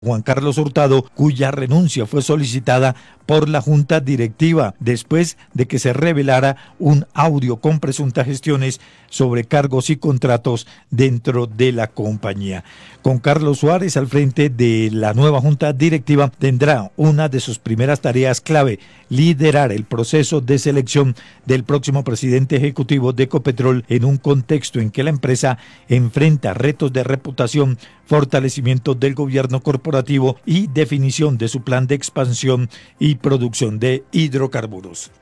Juan Carlos Hurtado, cuya renuncia fue solicitada por la Junta Directiva después de que se revelara un audio con presuntas gestiones sobre cargos y contratos dentro de la compañía. Con Carlos Suárez al frente de la nueva Junta Directiva, tendrá una de sus primeras tareas clave: liderar el proceso de selección del próximo presidente ejecutivo de Ecopetrol en un contexto en que la empresa enfrenta retos de reputación, fortalecimiento del gobierno corporativo y definición de su plan de expansión y producción de hidrocarburos.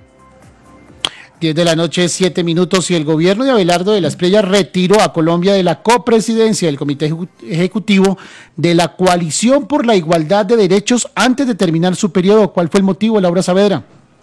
10 de la noche, 7 minutos, y el gobierno de Abelardo de la Espriella retiró a Colombia de la copresidencia del Comité Ejecutivo de la Coalición por la Igualdad de Derechos antes de terminar su periodo. ¿Cuál fue el motivo, Laura Saavedra?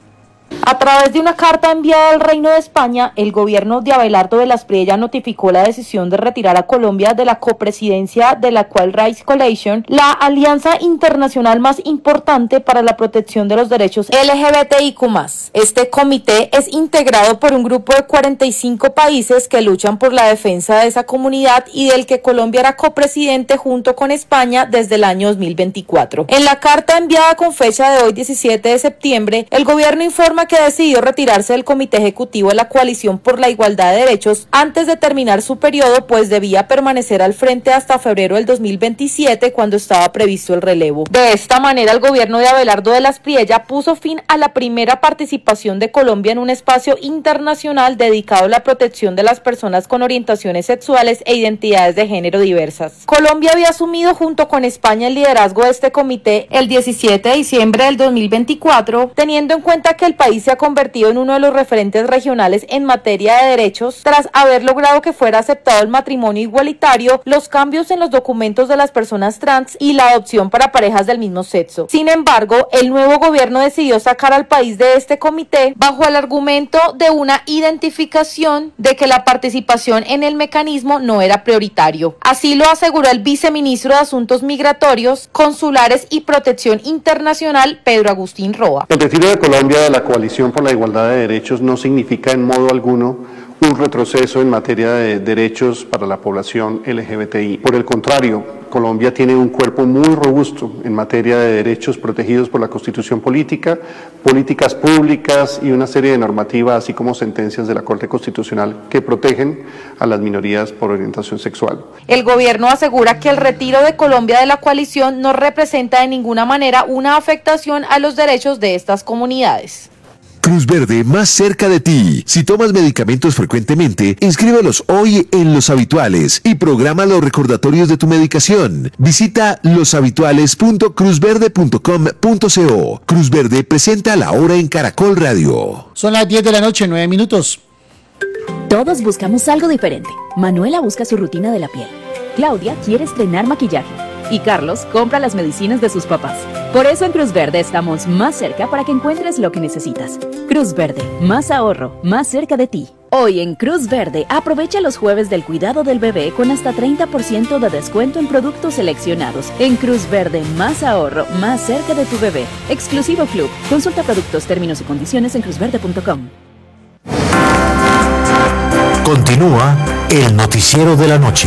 A través de una carta enviada al Reino de España, el gobierno de Abelardo de la Espriella notificó la decisión de retirar a Colombia de la copresidencia de la Equal Rights Coalition, la alianza internacional más importante para la protección de los derechos LGBTIQ+. Este comité es integrado por un grupo de 45 países que luchan por la defensa de esa comunidad y del que Colombia era copresidente junto con España desde el año 2024. En la carta enviada con fecha de hoy, 17 de septiembre, el gobierno informa que decidió retirarse del Comité Ejecutivo de la Coalición por la Igualdad de Derechos antes de terminar su periodo, pues debía permanecer al frente hasta febrero del 2027, cuando estaba previsto el relevo. De esta manera, el gobierno de Abelardo de la Espriella puso fin a la primera participación de Colombia en un espacio internacional dedicado a la protección de las personas con orientaciones sexuales e identidades de género diversas. Colombia había asumido junto con España el liderazgo de este comité el 17 de diciembre del 2024, teniendo en cuenta que el país se ha convertido en uno de los referentes regionales en materia de derechos tras haber logrado que fuera aceptado el matrimonio igualitario, los cambios en los documentos de las personas trans y la adopción para parejas del mismo sexo. Sin embargo, el nuevo gobierno decidió sacar al país de este comité bajo el argumento de una identificación de que la participación en el mecanismo no era prioritario. Así lo aseguró el viceministro de Asuntos Migratorios, Consulares y Protección Internacional, Pedro Agustín Roa. El retiro de Colombia de la Coalición por la Igualdad de Derechos no significa en modo alguno un retroceso en materia de derechos para la población LGBTI. Por el contrario, Colombia tiene un cuerpo muy robusto en materia de derechos protegidos por la Constitución política, políticas públicas y una serie de normativas, así como sentencias de la Corte Constitucional que protegen a las minorías por orientación sexual. El gobierno asegura que el retiro de Colombia de la coalición no representa de ninguna manera una afectación a los derechos de estas comunidades. Cruz Verde, más cerca de ti. Si tomas medicamentos frecuentemente, inscríbelos hoy en Los Habituales y programa los recordatorios de tu medicación. Visita loshabituales.cruzverde.com.co. Cruz Verde presenta La Hora en Caracol Radio. Son las 10 de la noche, 9 minutos. Todos buscamos algo diferente. Manuela busca su rutina de la piel. Claudia quiere estrenar maquillaje. Y Carlos compra las medicinas de sus papás. Por eso en Cruz Verde estamos más cerca para que encuentres lo que necesitas. Cruz Verde, más ahorro, más cerca de ti. Hoy en Cruz Verde, aprovecha los jueves del cuidado del bebé con hasta 30% de descuento en productos seleccionados. En Cruz Verde, más ahorro, más cerca de tu bebé. Exclusivo Club. Consulta productos, términos y condiciones en cruzverde.com. Continúa el noticiero de la noche.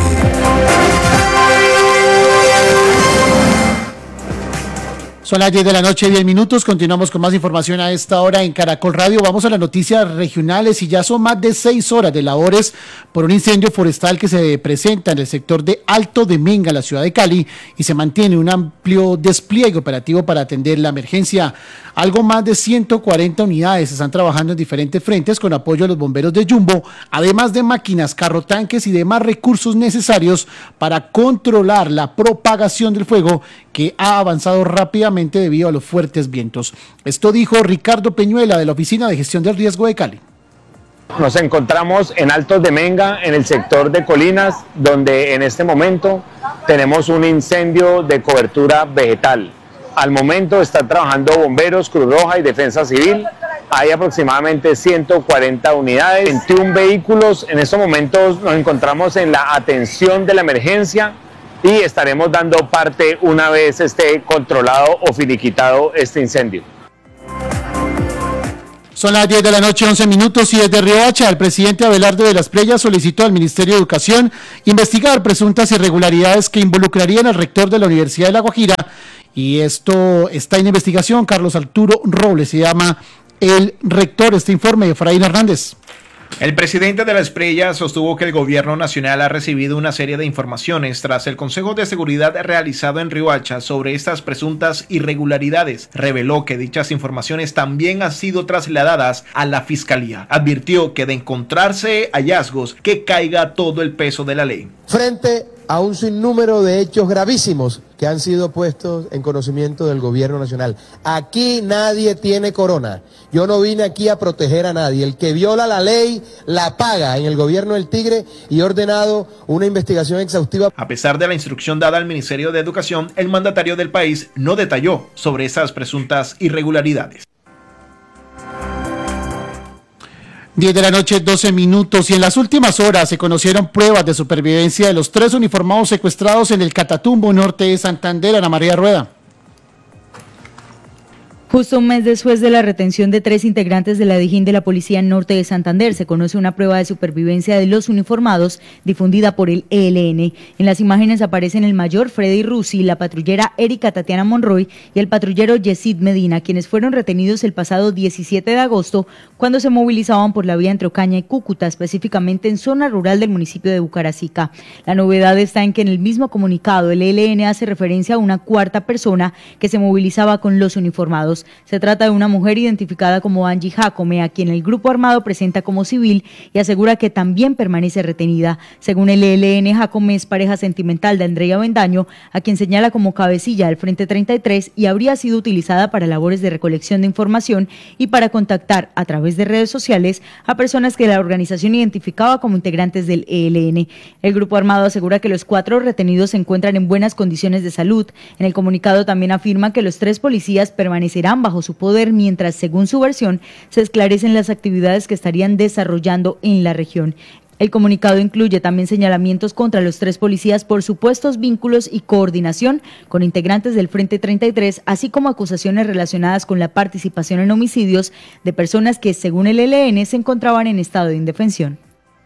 Son las 10 de la noche, 10 minutos. Continuamos con más información a esta hora en Caracol Radio. Vamos a las noticias regionales y ya son más de 6 horas de labores por un incendio forestal que se presenta en el sector de Alto de Menga, la ciudad de Cali, y se mantiene un amplio despliegue operativo para atender la emergencia. Algo más de 140 unidades están trabajando en diferentes frentes con apoyo de los bomberos de Jumbo, además de máquinas, carrotanques y demás recursos necesarios para controlar la propagación del fuego que ha avanzado rápidamente debido a los fuertes vientos. Esto dijo Ricardo Peñuela de la Oficina de Gestión del Riesgo de Cali. Nos encontramos en Altos de Menga, en el sector de Colinas, donde en este momento tenemos un incendio de cobertura vegetal. Al momento están trabajando bomberos, Cruz Roja y Defensa Civil. Hay aproximadamente 140 unidades, 21 vehículos. En estos momentos nos encontramos en la atención de la emergencia y estaremos dando parte una vez esté controlado o finiquitado este incendio. Son las 10 de la noche, 11 minutos, y desde Riohacha, el presidente Abelardo de las Preyas solicitó al Ministerio de Educación investigar presuntas irregularidades que involucrarían al rector de la Universidad de La Guajira, y esto está en investigación. Carlos Arturo Robles se llama el rector. Este informe de Efraín Hernández. El presidente de las Preyas sostuvo que el gobierno nacional ha recibido una serie de informaciones tras el Consejo de Seguridad realizado en Riohacha sobre estas presuntas irregularidades. Reveló que dichas informaciones también han sido trasladadas a la Fiscalía. Advirtió que de encontrarse hallazgos, que caiga todo el peso de la ley. Frente a un sinnúmero de hechos gravísimos que han sido puestos en conocimiento del gobierno nacional. Aquí nadie tiene corona. Yo no vine aquí a proteger a nadie. El que viola la ley la paga en el gobierno del Tigre, y he ordenado una investigación exhaustiva. A pesar de la instrucción dada al Ministerio de Educación, el mandatario del país no detalló sobre esas presuntas irregularidades. 10 de la noche, 12 minutos, y en las últimas horas se conocieron pruebas de supervivencia de los 3 uniformados secuestrados en el Catatumbo norte de Santander. Ana María Rueda. Justo un mes después de la retención de 3 integrantes de la Dijín de la Policía Norte de Santander, se conoce una prueba de supervivencia de los uniformados difundida por el ELN. En las imágenes aparecen el mayor Freddy Rusi, la patrullera Erika Tatiana Monroy y el patrullero Yesid Medina, quienes fueron retenidos el pasado 17 de agosto cuando se movilizaban por la vía entre Ocaña y Cúcuta, específicamente en zona rural del municipio de Bucaracica. La novedad está en que en el mismo comunicado el ELN hace referencia a una cuarta persona que se movilizaba con los uniformados. Se trata de una mujer identificada como Angie Jacome, a quien el grupo armado presenta como civil y asegura que también permanece retenida. Según el ELN, Jacome es pareja sentimental de Andrea Bendaño, a quien señala como cabecilla del Frente 33, y habría sido utilizada para labores de recolección de información y para contactar a través de redes sociales a personas que la organización identificaba como integrantes del ELN. El grupo armado asegura que los 4 retenidos se encuentran en buenas condiciones de salud. En el comunicado también afirma que los 3 policías permanecerán bajo su poder mientras, según su versión, se esclarecen las actividades que estarían desarrollando en la región. El comunicado incluye también señalamientos contra los 3 policías por supuestos vínculos y coordinación con integrantes del Frente 33, así como acusaciones relacionadas con la participación en homicidios de personas que, según el ELN, se encontraban en estado de indefensión.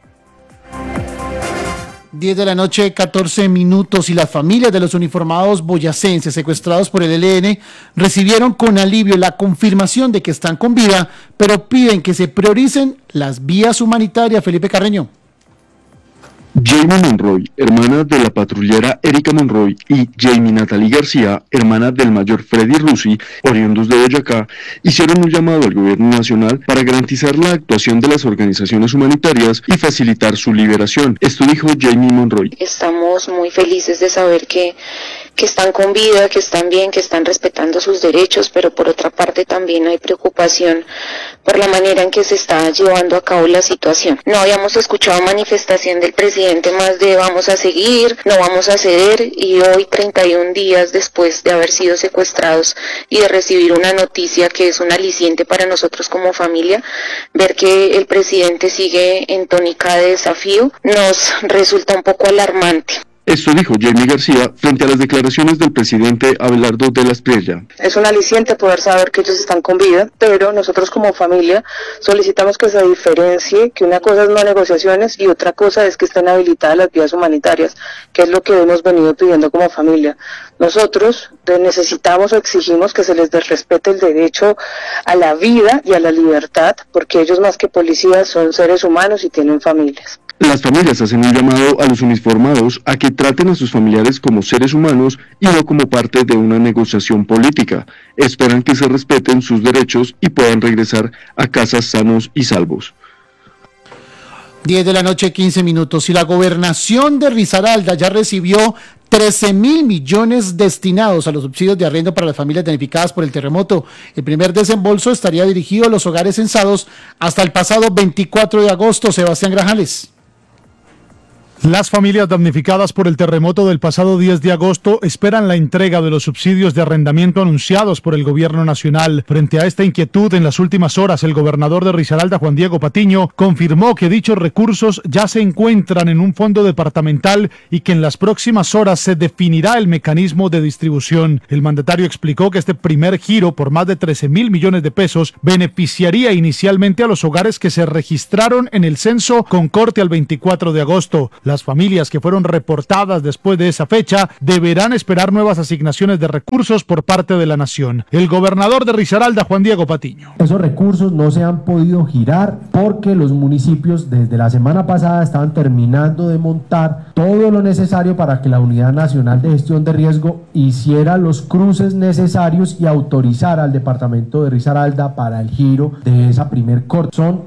10 de la noche, 14 minutos, y las familias de los uniformados boyacenses secuestrados por el ELN recibieron con alivio la confirmación de que están con vida, pero piden que se prioricen las vías humanitarias. Felipe Carreño. Jamie Monroy, hermana de la patrullera Erika Monroy, y Jamie Natalie García, hermana del mayor Freddy Rusi, oriundos de Boyacá, hicieron un llamado al gobierno nacional para garantizar la actuación de las organizaciones humanitarias y facilitar su liberación. Esto dijo Jamie Monroy. Estamos muy felices de saber que están con vida, que están bien, que están respetando sus derechos, pero por otra parte también hay preocupación por la manera en que se está llevando a cabo la situación. No habíamos escuchado manifestación del presidente más de vamos a seguir, no vamos a ceder, y hoy, 31 días después de haber sido secuestrados y de recibir una noticia que es un aliciente para nosotros como familia, ver que el presidente sigue en tónica de desafío nos resulta un poco alarmante. Esto dijo Jamie García frente a las declaraciones del presidente Abelardo de las Preyas. Es un aliciente poder saber que ellos están con vida, pero nosotros como familia solicitamos que se diferencie que una cosa es no negociaciones y otra cosa es que estén habilitadas las vías humanitarias, que es lo que hemos venido pidiendo como familia. Nosotros necesitamos o exigimos que se les respete el derecho a la vida y a la libertad, porque ellos más que policías son seres humanos y tienen familias. Las familias hacen un llamado a los uniformados a que traten a sus familiares como seres humanos y no como parte de una negociación política. Esperan que se respeten sus derechos y puedan regresar a casas sanos y salvos. 10 de la noche, 15 minutos, y la gobernación de Risaralda ya recibió 13.000 millones destinados a los subsidios de arriendo para las familias damnificadas por el terremoto. El primer desembolso estaría dirigido a los hogares censados hasta el pasado 24 de agosto. Sebastián Grajales. Las familias damnificadas por el terremoto del pasado 10 de agosto esperan la entrega de los subsidios de arrendamiento anunciados por el gobierno nacional. Frente a esta inquietud, en las últimas horas, el gobernador de Risaralda, Juan Diego Patiño, confirmó que dichos recursos ya se encuentran en un fondo departamental y que en las próximas horas se definirá el mecanismo de distribución. El mandatario explicó que este primer giro por más de 13.000 millones de pesos beneficiaría inicialmente a los hogares que se registraron en el censo con corte al 24 de agosto. Las familias que fueron reportadas después de esa fecha deberán esperar nuevas asignaciones de recursos por parte de la nación. El gobernador de Risaralda, Juan Diego Patiño. Esos recursos no se han podido girar porque los municipios desde la semana pasada estaban terminando de montar todo lo necesario para que la Unidad Nacional de Gestión de Riesgo hiciera los cruces necesarios y autorizara al departamento de Risaralda para el giro de esa primer corte. Son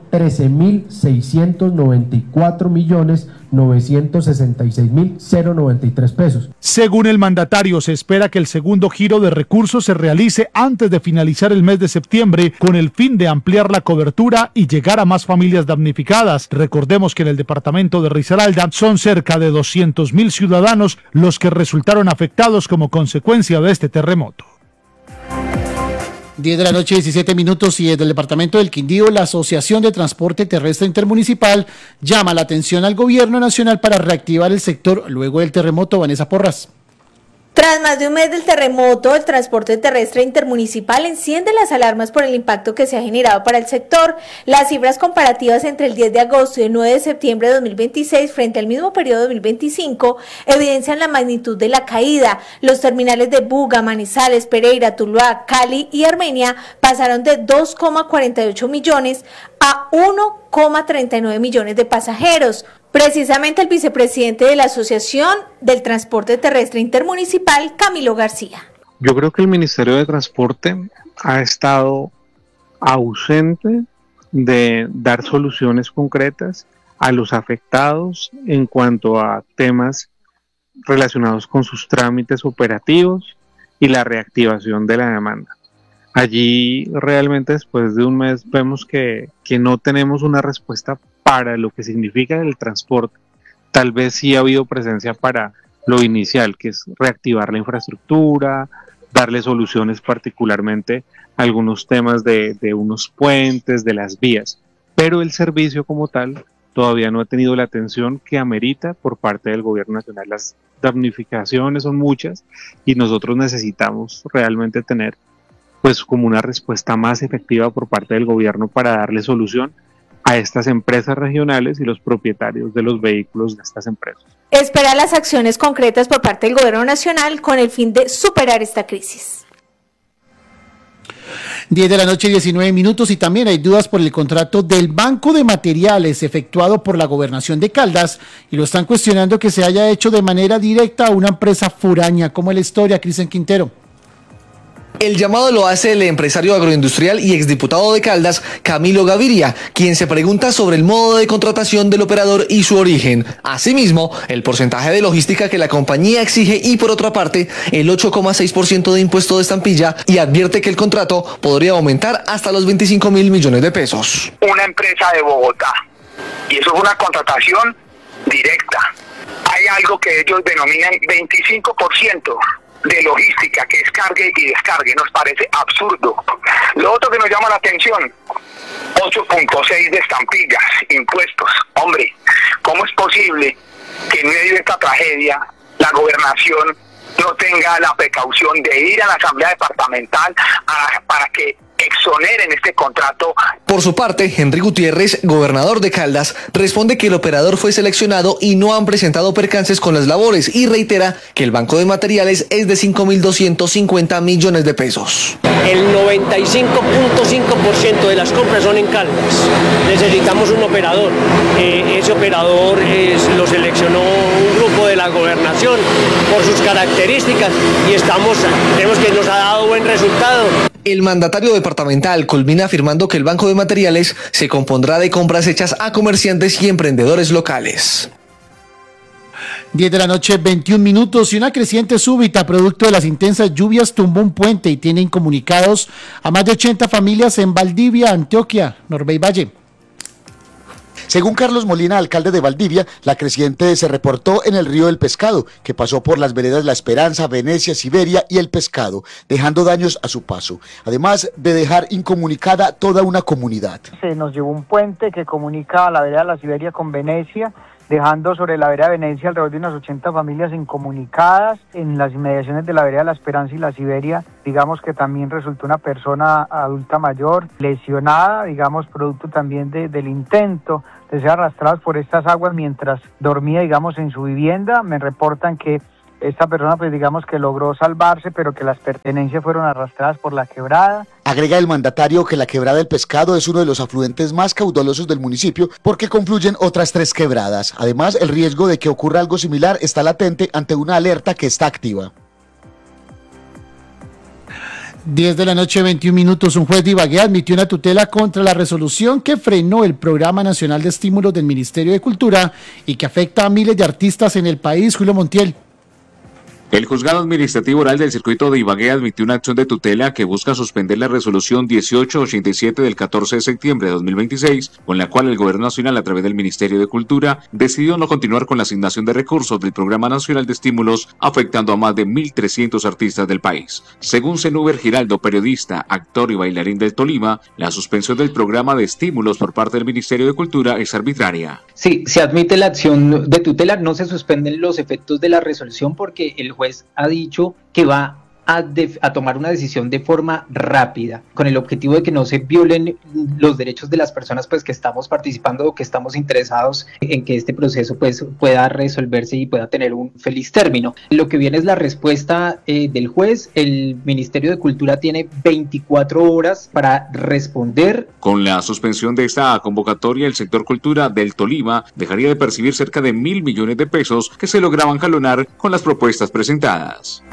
13.694.966.093 pesos. Según el mandatario, se espera que el segundo giro de recursos se realice antes de finalizar el mes de septiembre con el fin de ampliar la cobertura y llegar a más familias damnificadas. Recordemos que en el departamento de Risaralda son cerca de 200.000 ciudadanos los que resultaron afectados como consecuencia de este terremoto. 10 de la noche, 17 minutos, y desde el departamento del Quindío, la Asociación de Transporte Terrestre Intermunicipal llama la atención al gobierno nacional para reactivar el sector luego del terremoto. Vanessa Porras. Tras más de un mes del terremoto, el transporte terrestre intermunicipal enciende las alarmas por el impacto que se ha generado para el sector. Las cifras comparativas entre el 10 de agosto y el 9 de septiembre de 2026 frente al mismo periodo de 2025 evidencian la magnitud de la caída. Los terminales de Buga, Manizales, Pereira, Tuluá, Cali y Armenia pasaron de 2,48 millones a 1,39 millones de pasajeros. Precisamente el vicepresidente de la Asociación del Transporte Terrestre Intermunicipal, Camilo García. Yo creo que el Ministerio de Transporte ha estado ausente de dar soluciones concretas a los afectados en cuanto a temas relacionados con sus trámites operativos y la reactivación de la demanda. Allí realmente después de un mes vemos que no tenemos una respuesta para lo que significa el transporte. Tal vez sí ha habido presencia para lo inicial, que es reactivar la infraestructura, darle soluciones particularmente a algunos temas de unos puentes, de las vías, pero el servicio como tal todavía no ha tenido la atención que amerita por parte del gobierno nacional. Las damnificaciones son muchas y nosotros necesitamos realmente tener pues como una respuesta más efectiva por parte del gobierno para darle solución a estas empresas regionales y los propietarios de los vehículos de estas empresas. Espera las acciones concretas por parte del gobierno nacional con el fin de superar esta crisis. 10 de la noche, 19 minutos, y también hay dudas por el contrato del Banco de Materiales efectuado por la Gobernación de Caldas y lo están cuestionando que se haya hecho de manera directa a una empresa forárea. ¿Cómo es la historia, Cristian Quintero? El llamado lo hace el empresario agroindustrial y exdiputado de Caldas, Camilo Gaviria, quien se pregunta sobre el modo de contratación del operador y su origen. Asimismo, el porcentaje de logística que la compañía exige y, por otra parte, el 8,6% de impuesto de estampilla, y advierte que el contrato podría aumentar hasta los 25.000 millones de pesos. Una empresa de Bogotá, y eso es una contratación directa. Hay algo que ellos denominan 25% de logística, que es cargue y descargue. Nos parece absurdo. Lo otro que nos llama la atención, 8,6 de estampillas, impuestos. Hombre, ¿cómo es posible que en medio de esta tragedia la gobernación no tenga la precaución de ir a la asamblea departamental para que exoneren este contrato? Por su parte, Henry Gutiérrez, gobernador de Caldas, responde que el operador fue seleccionado y no han presentado percances con las labores, y reitera que el Banco de Materiales es de 5.250 millones de pesos. El 95.5% de las compras son en Caldas. Necesitamos un operador. Ese operador lo seleccionó un grupo de la gobernación por sus características y creemos que nos ha dado buen resultado. El mandatario departamental culmina afirmando que el Banco de Materiales se compondrá de compras hechas a comerciantes y emprendedores locales. 10 de la noche, 21 minutos, y una creciente súbita producto de las intensas lluvias tumbó un puente y tiene incomunicados a más de 80 familias en Valdivia, Antioquia. Norbey Valle. Según Carlos Molina, alcalde de Valdivia, la creciente se reportó en el río del Pescado, que pasó por las veredas La Esperanza, Venecia, Siberia y El Pescado, dejando daños a su paso, además de dejar incomunicada toda una comunidad. Se nos llevó un puente que comunica a la vereda La Siberia con Venecia, dejando sobre la vereda Venecia alrededor de unas 80 familias incomunicadas. En las inmediaciones de la vereda La Esperanza y La Siberia, digamos que también resultó una persona adulta mayor lesionada, digamos producto también del intento de ser arrastrados por estas aguas mientras dormía, digamos, en su vivienda. Me reportan que esta persona, pues digamos que logró salvarse, pero que las pertenencias fueron arrastradas por la quebrada. Agrega el mandatario que la quebrada del Pescado es uno de los afluentes más caudalosos del municipio porque confluyen otras 3 quebradas. Además, el riesgo de que ocurra algo similar está latente ante una alerta que está activa. 10 de la noche, 21 minutos. Un juez de Ibagué admitió una tutela contra la resolución que frenó el Programa Nacional de Estímulos del Ministerio de Cultura y que afecta a miles de artistas en el país. Julio Montiel. El Juzgado Administrativo Oral del Circuito de Ibagué admitió una acción de tutela que busca suspender la resolución 1887 del 14 de septiembre de 2026, con la cual el Gobierno Nacional, a través del Ministerio de Cultura, decidió no continuar con la asignación de recursos del Programa Nacional de Estímulos, afectando a más de 1.300 artistas del país. Según Zenúber Giraldo, periodista, actor y bailarín del Tolima, la suspensión del programa de estímulos por parte del Ministerio de Cultura es arbitraria. Sí, se admite la acción de tutela, no se suspenden los efectos de la resolución porque el juez ha dicho que va a tomar una decisión de forma rápida, con el objetivo de que no se violen los derechos de las personas pues que estamos participando o que estamos interesados en que este proceso pues pueda resolverse y pueda tener un feliz término. Lo que viene es la respuesta del juez. El Ministerio de Cultura tiene 24 horas para responder. Con la suspensión de esta convocatoria, el sector cultura del Tolima dejaría de percibir cerca de 1.000 millones de pesos que se lograban jalonar con las propuestas presentadas.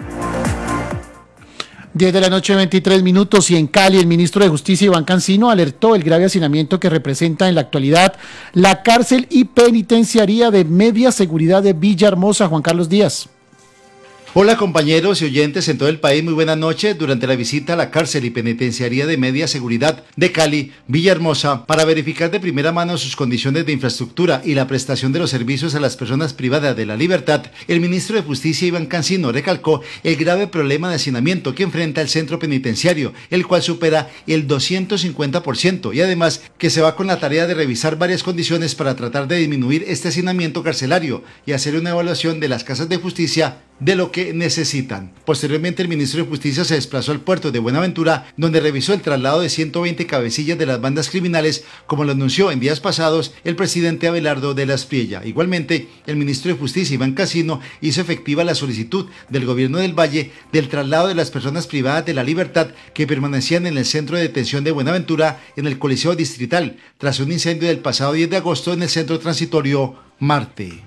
10 de la noche, 23 minutos, y en Cali el ministro de Justicia, Iván Cancino, alertó el grave hacinamiento que representa en la actualidad la cárcel y penitenciaría de media seguridad de Villahermosa. Juan Carlos Díaz. Hola compañeros y oyentes en todo el país, muy buena noche. Durante la visita a la cárcel y penitenciaría de media seguridad de Cali, Villahermosa, para verificar de primera mano sus condiciones de infraestructura y la prestación de los servicios a las personas privadas de la libertad, el ministro de Justicia, Iván Cancino, recalcó el grave problema de hacinamiento que enfrenta el centro penitenciario, el cual supera el 250%, y además que se va con la tarea de revisar varias condiciones para tratar de disminuir este hacinamiento carcelario y hacer una evaluación de las casas de justicia de lo que necesitan. Posteriormente, el ministro de Justicia se desplazó al puerto de Buenaventura, donde revisó el traslado de 120 cabecillas de las bandas criminales, como lo anunció en días pasados el presidente Abelardo de la Espriella. Igualmente, el ministro de Justicia, Iván Cancino, hizo efectiva la solicitud del gobierno del Valle del traslado de las personas privadas de la libertad que permanecían en el centro de detención de Buenaventura en el Coliseo Distrital, tras un incendio del pasado 10 de agosto en el centro transitorio Marte.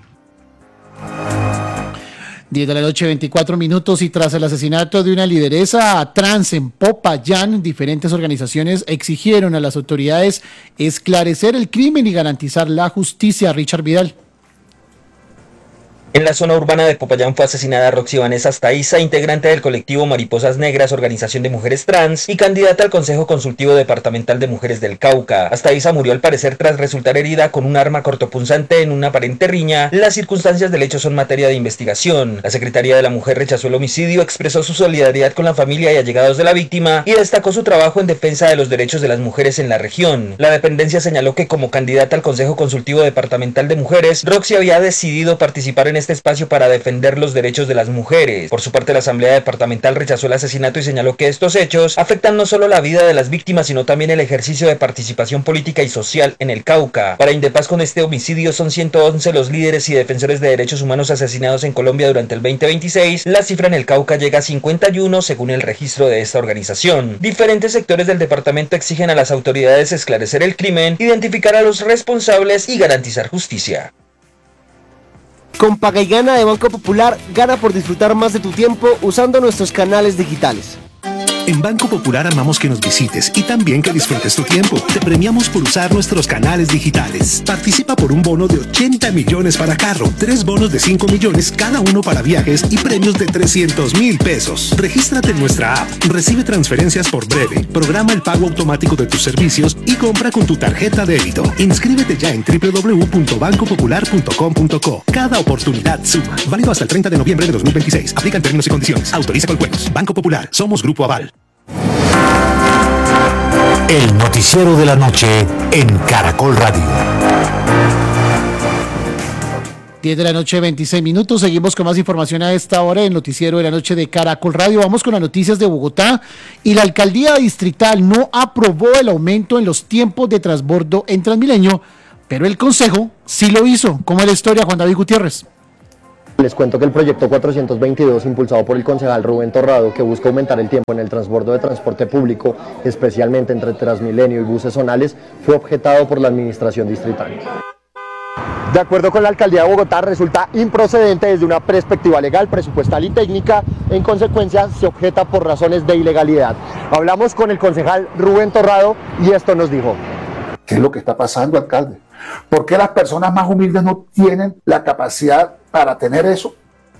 10 de la noche, 24 minutos, y tras el asesinato de una lideresa trans en Popayán, diferentes organizaciones exigieron a las autoridades esclarecer el crimen y garantizar la justicia. Richard Vidal. En la zona urbana de Popayán fue asesinada Roxy Vanessa Astaiza, integrante del colectivo Mariposas Negras, organización de mujeres trans y candidata al Consejo Consultivo Departamental de Mujeres del Cauca. Astaiza murió al parecer tras resultar herida con un arma cortopunzante en una aparente riña. Las circunstancias del hecho son materia de investigación. La Secretaría de la Mujer rechazó el homicidio, expresó su solidaridad con la familia y allegados de la víctima y destacó su trabajo en defensa de los derechos de las mujeres en la región. La dependencia señaló que como candidata al Consejo Consultivo Departamental de Mujeres, Roxy había decidido participar en este espacio para defender los derechos de las mujeres. Por su parte, la Asamblea Departamental rechazó el asesinato y señaló que estos hechos afectan no solo la vida de las víctimas, sino también el ejercicio de participación política y social en el Cauca. Para Indepaz, con este homicidio son 111 los líderes y defensores de derechos humanos asesinados en Colombia durante el 2026. La cifra en el Cauca llega a 51 según el registro de esta organización. Diferentes sectores del departamento exigen a las autoridades esclarecer el crimen, identificar a los responsables y garantizar justicia. Con Paga y Gana de Banco Popular, gana por disfrutar más de tu tiempo usando nuestros canales digitales. En Banco Popular amamos que nos visites y también que disfrutes tu tiempo. Te premiamos por usar nuestros canales digitales. Participa por un bono de 80 millones para carro, 3 bonos de 5 millones cada uno para viajes y premios de 300,000 pesos. Regístrate en nuestra app, recibe transferencias por breve, programa el pago automático de tus servicios y compra con tu tarjeta débito. Inscríbete ya en www.bancopopular.com.co. Cada oportunidad suma. Válido hasta el 30 de noviembre de 2026. Aplican términos y condiciones. Autoriza con juegos. Banco Popular. Somos Grupo Aval. El noticiero de la noche en Caracol Radio. 10 de la noche, 26 minutos. Seguimos con más información a esta hora en el noticiero de la noche de Caracol Radio. Vamos con las noticias de Bogotá. Y la alcaldía distrital no aprobó el aumento en los tiempos de transbordo en Transmilenio, pero el consejo sí lo hizo. ¿Cómo es la historia, Juan David Gutiérrez? Les cuento que el proyecto 422, impulsado por el concejal Rubén Torrado, que busca aumentar el tiempo en el transbordo de transporte público, especialmente entre Transmilenio y buses zonales, fue objetado por la administración distrital. De acuerdo con la alcaldía de Bogotá, resulta improcedente desde una perspectiva legal, presupuestal y técnica. En consecuencia, se objeta por razones de ilegalidad. Hablamos con el concejal Rubén Torrado y esto nos dijo. ¿Qué es lo que está pasando, alcalde? ¿Por qué las personas más humildes no tienen la capacidad para tener eso?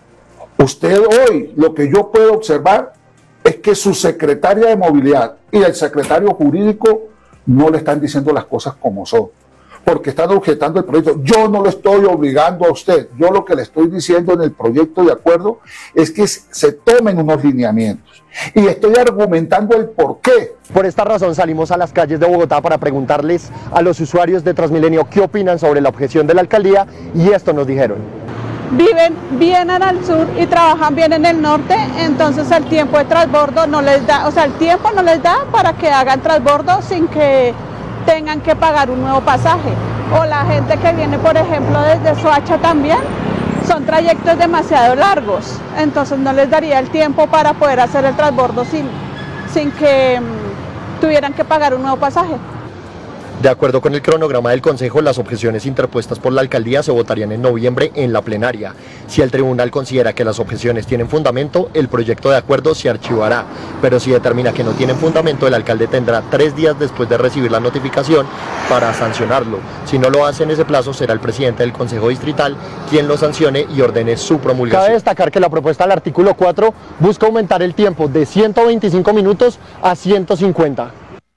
Usted hoy, lo que yo puedo observar es que su secretaria de movilidad y el secretario jurídico no le están diciendo las cosas como son, porque están objetando el proyecto. Yo no lo estoy obligando a usted, yo lo que le estoy diciendo en el proyecto de acuerdo es que se tomen unos lineamientos. Y estoy argumentando el por qué. Por esta razón salimos a las calles de Bogotá para preguntarles a los usuarios de Transmilenio qué opinan sobre la objeción de la alcaldía y esto nos dijeron. Viven bien al sur y trabajan bien en el norte, entonces el tiempo de transbordo no les da, el tiempo no les da para que hagan transbordo sin que tengan que pagar un nuevo pasaje. O la gente que viene, por ejemplo, desde Soacha también, son trayectos demasiado largos, entonces no les daría el tiempo para poder hacer el transbordo sin que tuvieran que pagar un nuevo pasaje. De acuerdo con el cronograma del Consejo, las objeciones interpuestas por la alcaldía se votarían en noviembre en la plenaria. Si el tribunal considera que las objeciones tienen fundamento, el proyecto de acuerdo se archivará, pero si determina que no tienen fundamento, el alcalde tendrá 3 días después de recibir la notificación para sancionarlo. Si no lo hace en ese plazo, será el presidente del Consejo Distrital quien lo sancione y ordene su promulgación. Cabe destacar que la propuesta del artículo 4 busca aumentar el tiempo de 125 minutos a 150.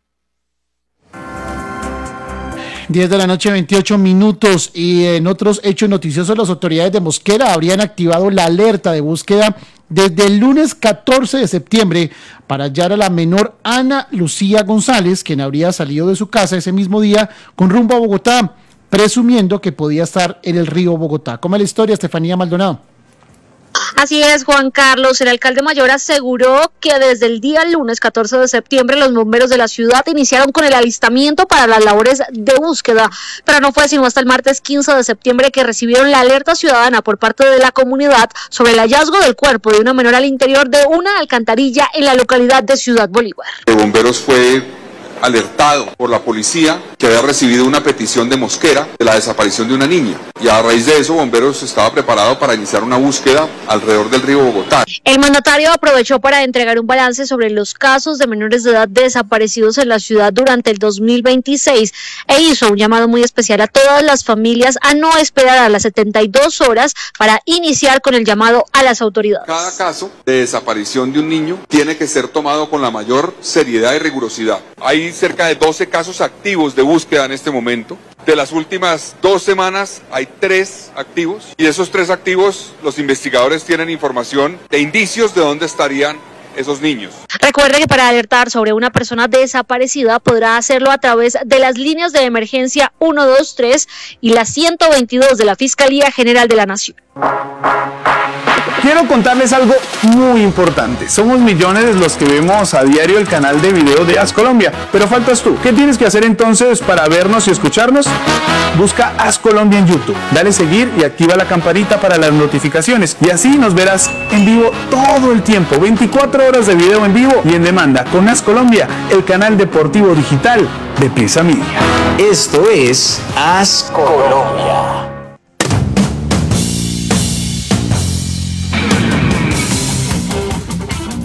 10 de la noche, 28 minutos. Y en otros hechos noticiosos, las autoridades de Mosquera habrían activado la alerta de búsqueda desde el lunes 14 de septiembre para hallar a la menor Ana Lucía González, quien habría salido de su casa ese mismo día con rumbo a Bogotá, presumiendo que podía estar en el río Bogotá. ¿Cómo es la historia, Estefanía Maldonado? Así es, Juan Carlos. El alcalde mayor aseguró que desde el día lunes 14 de septiembre los bomberos de la ciudad iniciaron con el alistamiento para las labores de búsqueda, pero no fue sino hasta el martes 15 de septiembre que recibieron la alerta ciudadana por parte de la comunidad sobre el hallazgo del cuerpo de una menor al interior de una alcantarilla en la localidad de Ciudad Bolívar. De bomberos fue alertado por la policía que había recibido una petición de Mosquera de la desaparición de una niña, y a raíz de eso Bomberos estaba preparado para iniciar una búsqueda alrededor del río Bogotá. El mandatario aprovechó para entregar un balance sobre los casos de menores de edad desaparecidos en la ciudad durante el 2026 e hizo un llamado muy especial a todas las familias a no esperar a las 72 horas para iniciar con el llamado a las autoridades. Cada caso de desaparición de un niño tiene que ser tomado con la mayor seriedad y rigurosidad. Hay cerca de 12 casos activos de búsqueda en este momento. De las últimas 2 semanas hay 3 activos, y de esos 3 activos los investigadores tienen información de indicios de dónde estarían esos niños. Recuerde que para alertar sobre una persona desaparecida podrá hacerlo a través de las líneas de emergencia 123 y la 122 de la Fiscalía General de la Nación. Quiero contarles algo muy importante. Somos millones los que vemos a diario el canal de video de As Colombia, pero faltas tú. ¿Qué tienes que hacer entonces para vernos y escucharnos? Busca As Colombia en YouTube, dale seguir y activa la campanita para las notificaciones, y así nos verás en vivo todo el tiempo, 24 horas de video en vivo y en demanda con As Colombia, el canal deportivo digital de Prisa Media. Esto es As Colombia.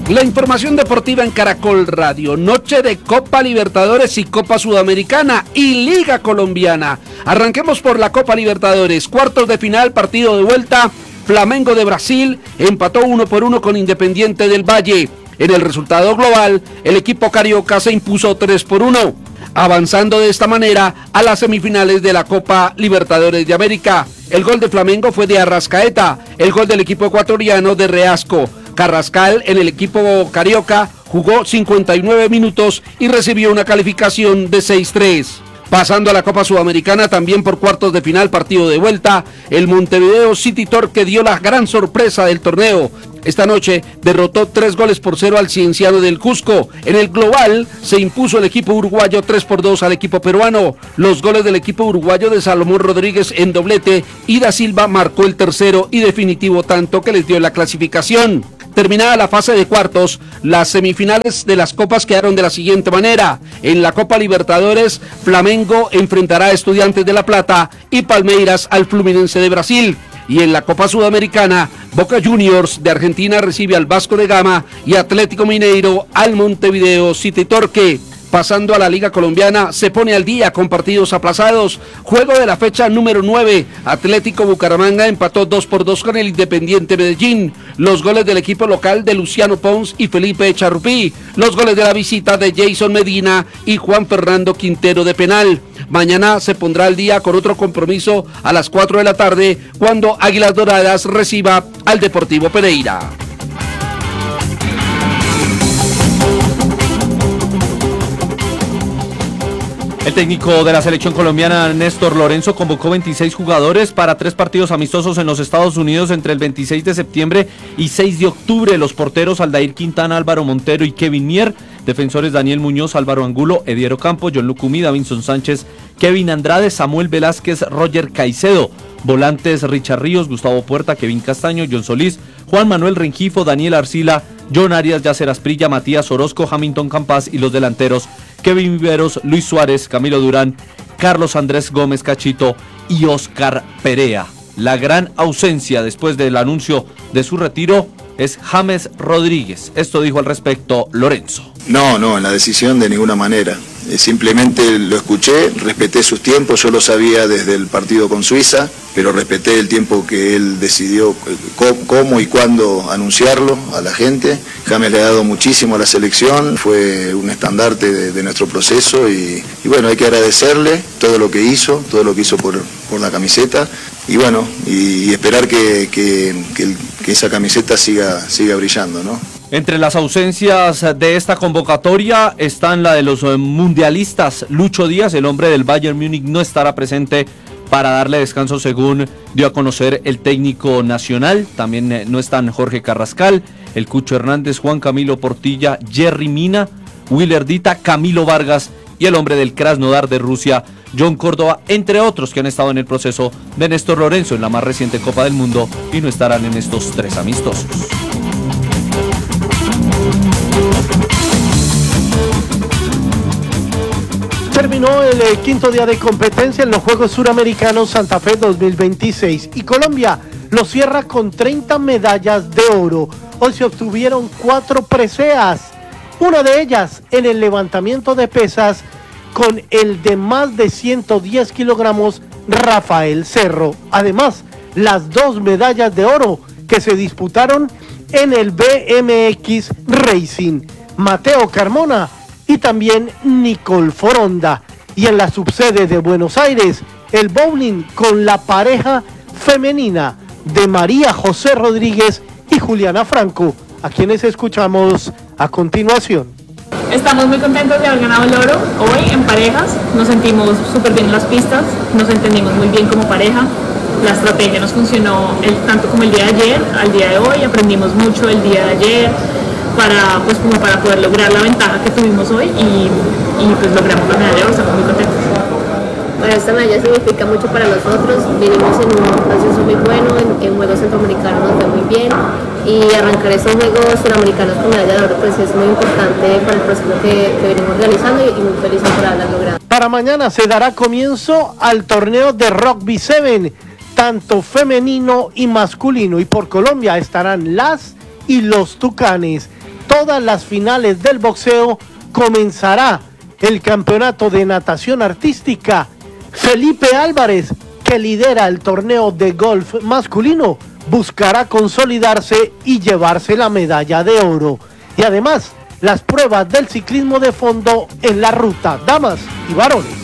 La información deportiva en Caracol Radio. Noche de Copa Libertadores y Copa Sudamericana y Liga Colombiana. Arranquemos por la Copa Libertadores. Cuartos de final, partido de vuelta. Flamengo de Brasil empató 1-1 con Independiente del Valle. En el resultado global, el equipo carioca se impuso 3-1, avanzando de esta manera a las semifinales de la Copa Libertadores de América. El gol de Flamengo fue de Arrascaeta, el gol del equipo ecuatoriano de Reasco. Carrascal en el equipo carioca jugó 59 minutos y recibió una calificación de 6-3. Pasando a la Copa Sudamericana, también por cuartos de final, partido de vuelta, el Montevideo City Torque dio la gran sorpresa del torneo. Esta noche derrotó 3-0 al Cienciano del Cusco. En el global se impuso el equipo uruguayo 3-2 al equipo peruano. Los goles del equipo uruguayo de Salomón Rodríguez en doblete y Da Silva marcó el tercero y definitivo tanto que les dio la clasificación. Terminada la fase de cuartos, las semifinales de las copas quedaron de la siguiente manera. En la Copa Libertadores, Flamengo enfrentará a Estudiantes de La Plata y Palmeiras al Fluminense de Brasil. Y en la Copa Sudamericana, Boca Juniors de Argentina recibe al Vasco de Gama y Atlético Mineiro al Montevideo City Torque. Pasando a la Liga Colombiana, se pone al día con partidos aplazados. Juego de la fecha número 9. Atlético Bucaramanga empató 2-2 con el Independiente Medellín. Los goles del equipo local de Luciano Pons y Felipe Charrupí. Los goles de la visita de Jason Medina y Juan Fernando Quintero de penal. Mañana se pondrá al día con otro compromiso a las 4 de la tarde cuando Águilas Doradas reciba al Deportivo Pereira. El técnico de la selección colombiana, Néstor Lorenzo, convocó 26 jugadores para 3 partidos amistosos en los Estados Unidos entre el 26 de septiembre y 6 de octubre. Los porteros Aldair Quintana, Álvaro Montero y Kevin Mier. Defensores Daniel Muñoz, Álvaro Angulo, Ediero Campos, John Lucumí, Davinson Sánchez, Kevin Andrade, Samuel Velázquez, Roger Caicedo. Volantes Richard Ríos, Gustavo Puerta, Kevin Castaño, John Solís, Juan Manuel Rengifo, Daniel Arcila, John Arias, Yacer Asprilla, Matías Orozco, Hamilton Campas y los delanteros Kevin Viveros, Luis Suárez, Camilo Durán, Carlos Andrés Gómez Cachito y Oscar Perea. La gran ausencia después del anuncio de su retiro es James Rodríguez. Esto dijo al respecto Lorenzo. No, en la decisión de ninguna manera. Simplemente lo escuché, respeté sus tiempos, yo lo sabía desde el partido con Suiza, pero respeté el tiempo que él decidió cómo y cuándo anunciarlo a la gente. James le ha dado muchísimo a la selección, fue un estandarte de nuestro proceso y bueno, hay que agradecerle todo lo que hizo por la camiseta y bueno, y esperar que esa camiseta siga brillando, ¿no? Entre las ausencias de esta convocatoria están la de los mundialistas. Lucho Díaz, el hombre del Bayern Múnich, no estará presente para darle descanso, según dio a conocer el técnico nacional. También no están Jorge Carrascal, el Cucho Hernández, Juan Camilo Portilla, Jerry Mina, Willer Dita, Camilo Vargas y el hombre del Krasnodar de Rusia, John Córdoba, entre otros que han estado en el proceso de Néstor Lorenzo en la más reciente Copa del Mundo y no estarán en estos 3 amistosos. Terminó el quinto día de competencia en los Juegos Suramericanos Santa Fe 2026 y Colombia lo cierra con 30 medallas de oro. Hoy se obtuvieron 4 preseas, una de ellas en el levantamiento de pesas con el de más de 110 kilogramos Rafael Cerro. Además, las 2 medallas de oro que se disputaron en el BMX Racing, Mateo Carmona y también Nicole Foronda. Y en la subsede de Buenos Aires, el bowling con la pareja femenina de María José Rodríguez y Juliana Franco, a quienes escuchamos a continuación. Estamos muy contentos de haber ganado el oro hoy en parejas. Nos sentimos súper bien en las pistas, nos entendimos muy bien como pareja. La estrategia nos funcionó tanto como el día de ayer al día de hoy. Aprendimos mucho el día de ayer para poder lograr la ventaja que tuvimos hoy y pues logramos la medalla de oro. Estamos muy contentos. Bueno, esta medalla significa mucho para nosotros. Venimos en un proceso muy bueno, en Juegos Centroamericanos nos fue muy bien y arrancar estos Juegos Suramericanos con medalla de oro pues es muy importante para el proceso que venimos realizando y muy felices por haberla logrado. Para mañana se dará comienzo al torneo de Rugby 7, tanto femenino y masculino, y por Colombia estarán las y los Tucanes. todas las finales del boxeo, comenzará el campeonato de natación artística. Felipe Álvarez, que lidera el torneo de golf masculino, buscará consolidarse y llevarse la medalla de oro. Y además, las pruebas del ciclismo de fondo en la ruta, damas y varones.